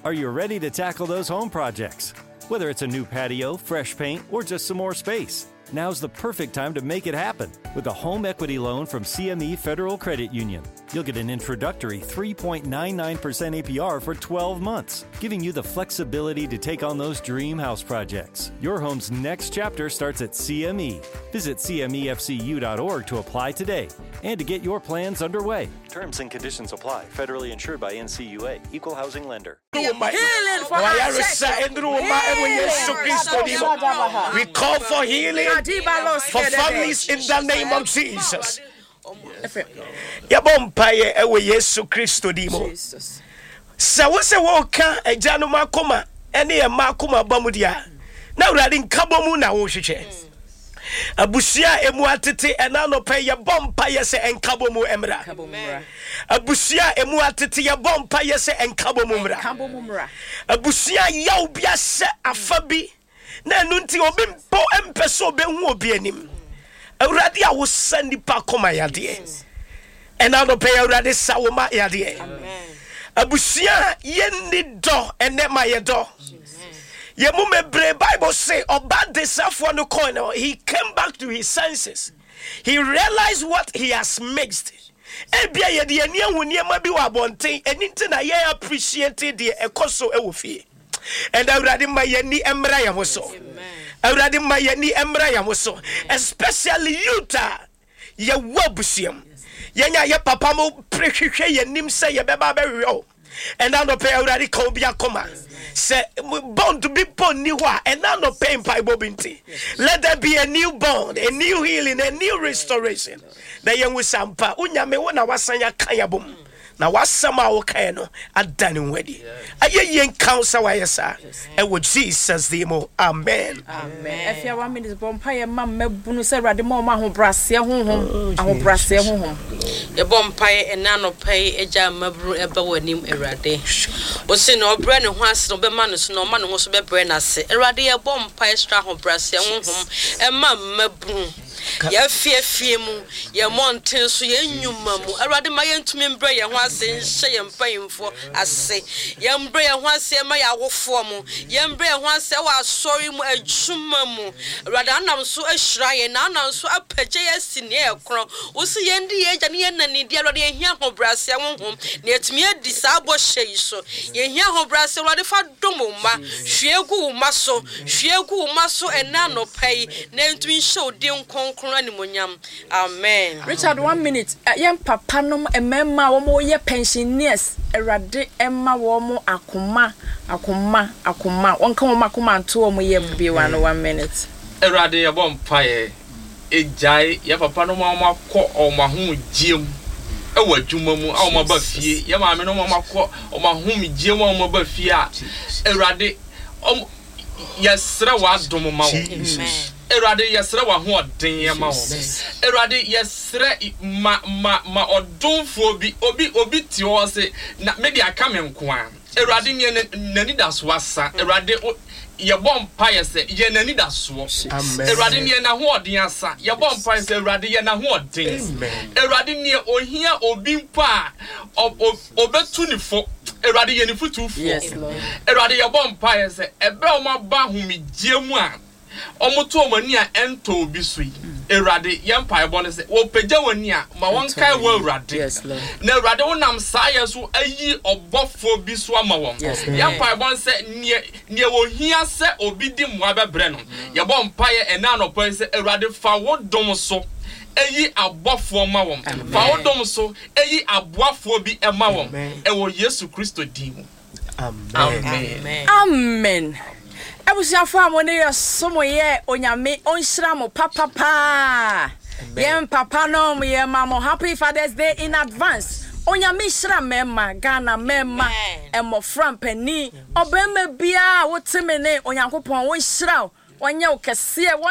Are you ready to tackle those home projects? Whether it's a new patio, fresh paint, or just some more space, now's the perfect time to make it happen with a home equity loan from CME Federal Credit Union. You'll get an introductory 3.99% APR for 12 months, giving you the flexibility to take on those dream house projects. Your home's next chapter starts at CME. Visit CMEFCU.org to apply today and to get your plans underway. Terms and conditions apply. Federally insured by NCUA. Equal housing lender. We call for healing for families in the name of Jesus. Yabompaye ewe Yesu Kristo dimo. Se woka ejanu makoma ene ye makoma bamudia. Na urade nkabomu na wo hwehwe. Abusia emu atete enanope ye bompa ye se enkabomu emra. Abusia emu atete ye bompa ye se enkabomu emra. Abusia yaw bia se afabi na nunti obi mpo empeso obi hu obi anim. Urade a wo sandi pa koma yade. Enanope urade sawoma yade. Amen. Abusia ye ni do enema ye do. Yemumebre Bible say about this no coin. He came back to his senses. He realized what he has mixed. Ebia ye de ania woniema bi wa bonten eninte na ye appreciate the ekoso ewofie. And awurade ma ye ni emra ya moso. Awurade ma ye ni emra ya moso. Especially youta ye wabusiam. Yenya ye papa mo prehwehwe ye nim say ye beba bewo. And now no pay awurade ka obi akoma. Say born to be born new and now no pain by bobinti. Let there be a new bond, a new healing, a new restoration. The young Sampa, Unyame wona wasanya kayabum. Na wasama okano adani wedi. Aye yen counsel wayesa. And with Jesus demo. Amen. Amen. If you 1 minute bompire mam mebunu se rade mo ma ho brase honhom. Aho brase honhom. The bompire and nano pay eja mabru eba wanim erade. O se no bre ne ho ase no be ma no so no ma no so be bre na se. Erade ye bompire stra ho brase honhom. E ma mabru. Ya fie mu ya mountain so ya nyuma mu awade ma yentumi mbre ye ho ase nhye ye mpayimfo ase ya mbre ye ho ase ma ya wofo mu ya mbre ye ho ase wa asori mu adwuma mu awade anam so ahyira ye na anam so apagye ye sine ekro wo se ye ndi ye gya ne ye nani di awade ye hia ho brase honhom na etumi adi sa abo hye so ye hia ho brase awade fa domo ma hwiegu ma so ena no pai na entumi hye odin Amen. Richard, 1 minute. Young papa nom emema womo ye pensioners. Erade emma womo akuma. Wonka womo akuma nto womo ye bi 1 minute. Erade ye bompaye. Ejai ye papa nom womo akọ omahu giem. Ewa adwuma mu a womo ba fie. Ye maame nom womo akọ omahu giem womo ba fie a. Erade yesra wa dom ma wo. Amen. Erade yesre wa ho odin ye ma wo. Erade yesre ma odonfo bi obi ti ho se na me dia ka me nko a. Erade ne nani da so asa. Erade ye bompa ye se ye nani da so. Erade ne na ho odin asa. Ye bompa ye se erade ye na ho odin. Erade ne ohia obi mpa obetu ni fo. Erade ye ni futu fo. Yes Lord. Erade ye bompa ye se ebe o ma ba humigye mu a omoto omani a ento obi so yi erade yempa ebo ne se wo pagya wani a ma won kai wo erade. Yes Lord. Na erade wonam saye so ayi obofo bi so ama won yempa ebo se ne wo hia se obi di mo abebre no ye bo mpa ye ena no pa se erade fa wo dom so eyi abofo ma won fa wo dom so eyi aboafo bi ema won e wo Yesu Kristo di mu. Amen. Abusia fa mo ne yosomo ye onyame onhira mo papa. Yem papa no mo ye mama happy Father's Day in advance. Onyame hira mema Ghana mema emo frampani obema bia wotemene onyankopon wo hira wonye okese